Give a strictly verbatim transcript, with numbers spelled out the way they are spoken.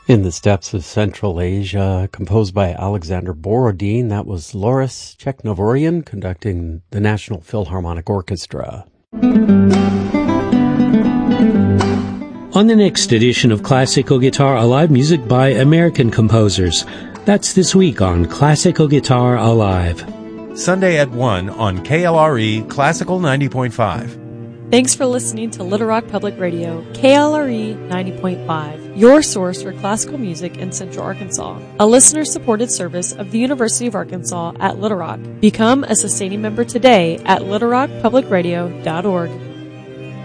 In the Steppes of Central Asia, composed by Alexander Borodin. That was Loris Cheknovorian conducting the National Philharmonic Orchestra. On the next edition of Classical Guitar Alive, music by American composers. That's this week on Classical Guitar Alive. Sunday at one on K L R E Classical ninety point five. Thanks for listening to Little Rock Public Radio, K L R E ninety point five, your source for classical music in Central Arkansas, a listener-supported service of the University of Arkansas at Little Rock. Become a sustaining member today at little rock public radio dot org.